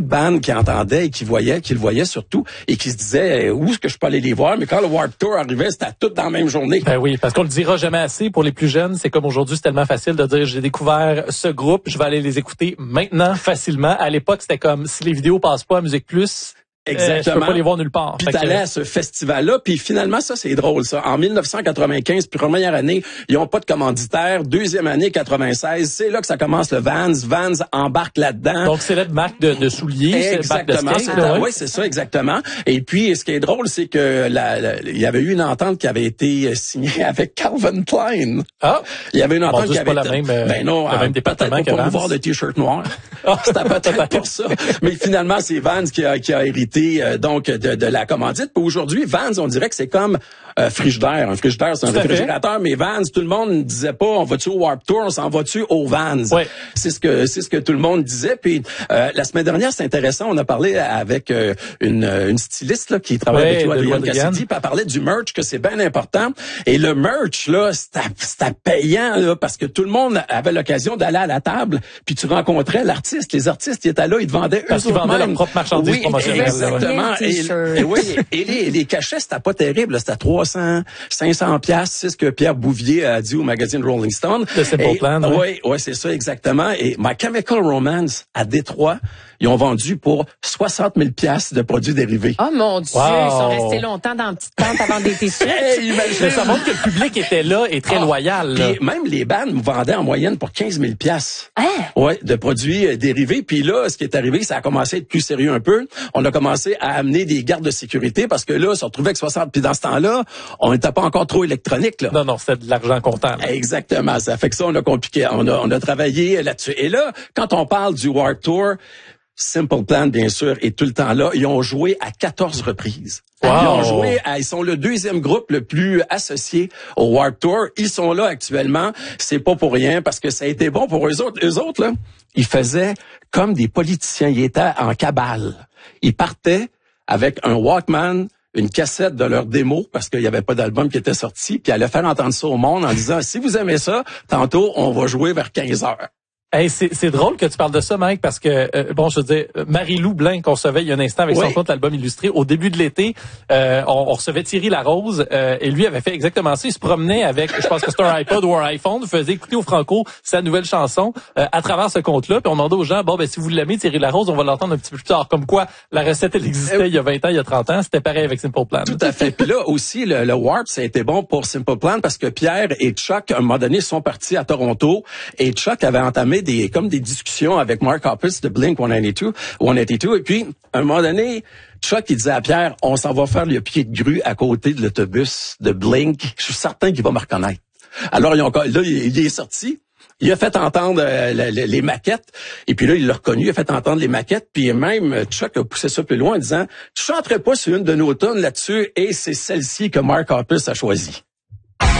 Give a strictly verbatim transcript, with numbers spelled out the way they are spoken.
bandes qui entendaient et qui voyaient, qui le voyaient surtout, et qui se disaient où est-ce que je peux aller les voir. Mais quand le Warped Tour arrivait, c'était tout dans la même journée. Ben oui, parce qu'on le dira jamais assez pour les plus jeunes. C'est comme aujourd'hui, c'est tellement facile de dire j'ai découvert ce groupe, je vais aller les écouter maintenant facilement. À l'époque, c'était comme si les vidéos passent pas à Musique Plus. Exactement. Euh, je peux pas les voir nulle part. Puis t'allais que... à ce festival-là, puis finalement, ça, c'est drôle, ça. En dix-neuf cent quatre-vingt-quinze, première année, ils ont pas de commanditaire. Deuxième année, quatre-vingt-seize, c'est là que ça commence le Vans. Vans embarque là-dedans. Donc, c'est la marque de, de souliers. Exactement. C'est C'est, oui, c'est ça, exactement. Et puis, ce qui est drôle, c'est que la, la, il y avait eu une entente qui avait été signée avec Calvin Klein. Ah! Il y avait une entente bon, qui avait été... été... La même, euh, ben non, le même département peut-être pour voir le t-shirt noir. Ah, c'était peut-être pour ça. Mais finalement, c'est Vans qui a, qui a hérité, euh, donc, De, de la commandite. Puis aujourd'hui, Vans, on dirait que c'est comme euh, Frigidaire. Un Frigidaire, c'est un réfrigérateur, mais Vans, tout le monde ne disait pas on va-tu au Warped Tour, on s'en va-tu au Vans. Ouais. C'est ce que c'est ce que tout le monde disait. Puis euh, la semaine dernière, c'est intéressant, on a parlé avec euh, une, une styliste là, qui travaille ouais, avec toi, Adrienne Cassidy, puis elle parlait du merch, que c'est bien important. Et le merch, là, c'était, c'était payant là, parce que tout le monde avait l'occasion d'aller à la table, puis tu rencontrais l'artiste. Les artistes, ils étaient là, ils te vendaient parce qu'ils vendaient leur propre marchandise oui, promotionnelle. Exactement. Et, et, oui, et les, les cachets, c'était pas terrible. C'était trois cents, cinq cents piastres. C'est ce que Pierre Bouvier a dit au magazine Rolling Stone. Le Simple Plan. Oui, oui, ouais, c'est ça, exactement. Et My Chemical Romance, à Détroit, ils ont vendu pour soixante mille piastres de produits dérivés. Oh mon Dieu, wow. Ils sont restés longtemps dans une petite tente avant des t-shirts. Hey, mais ça montre que le public était là et très oh. loyal. Là. Puis même les bandes vendaient en moyenne pour quinze mille piastres. Hein? Ouais, de produits euh, dérivés. Puis là, ce qui est arrivé, ça a commencé à être plus sérieux un peu. On a commencé à amener des gardes de sécurité parce que là, on se retrouvait avec soixante. Puis dans ce temps-là, on n'était pas encore trop électronique. Là. Non, non, c'était de l'argent comptant. Là. Exactement. Ça fait que ça, on a compliqué. On a, on a travaillé là-dessus. Et là, quand on parle du Warped Tour, Simple Plan, bien sûr, est tout le temps là. Ils ont joué à quatorze reprises. Wow. Ils ont joué à, ils sont le deuxième groupe le plus associé au Warped Tour. Ils sont là actuellement. C'est pas pour rien parce que ça a été bon pour eux autres. Eux autres, là, ils faisaient comme des politiciens. Ils étaient en cabale. Ils partaient avec un Walkman, une cassette de leur démo parce qu'il n'y avait pas d'album qui était sorti, puis ils allaient faire entendre ça au monde en disant, si vous aimez ça, tantôt, on va jouer vers quinze heures. Hey, c'est, c'est drôle que tu parles de ça, Mike, parce que, euh, bon, je veux dire, Marie-Lou Blin, qu'on recevait il y a un instant avec oui. son compte l'album illustré, au début de l'été, euh, on, on recevait Thierry Larose, euh, et lui avait fait exactement ça. Il se promenait avec, je pense que c'était un iPod ou un iPhone, faisait écouter au Franco sa nouvelle chanson euh, à travers ce compte-là, puis on demandait aux gens, bon, ben si vous l'aimez, Thierry Larose, on va l'entendre un petit peu plus tard. Comme quoi, la recette, elle existait il y a vingt ans, il y a trente ans, c'était pareil avec Simple Plan. Tout à fait. Puis là, aussi, le, le Warp, ça a été bon pour Simple Plan parce que Pierre et Chuck, à un moment donné, sont partis à Toronto, et Chuck avait entamé des, comme des discussions avec Mark Hoppus de Blink cent quatre-vingt-deux, cent quatre-vingt-deux, et puis, à un moment donné, Chuck, il disait à Pierre, on s'en va faire le pied de grue à côté de l'autobus de Blink. Je suis certain qu'il va me reconnaître. Alors, ils ont, là, il est sorti. Il a fait entendre euh, les, les maquettes, et puis là, il l'a reconnu, il a fait entendre les maquettes, puis même Chuck a poussé ça plus loin en disant, tu chanterais pas sur une de nos tonnes là-dessus, et c'est celle-ci que Mark Hoppus a choisie.